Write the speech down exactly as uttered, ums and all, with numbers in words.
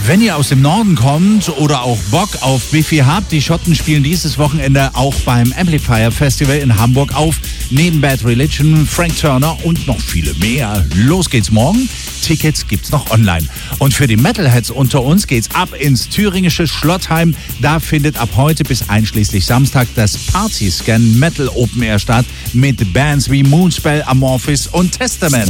Wenn ihr aus dem Norden kommt oder auch Bock auf Biffy habt, die Schotten spielen dieses Wochenende auch beim Amplifier Festival in Hamburg auf. Neben Bad Religion, Frank Turner und noch viele mehr. Los geht's morgen. Tickets gibt's noch online. Und für die Metalheads unter uns geht's ab ins thüringische Schlottheim. Da findet ab heute bis einschließlich Samstag das Partyscan Metal Open Air statt mit Bands wie Moonspell, Amorphis und Testament.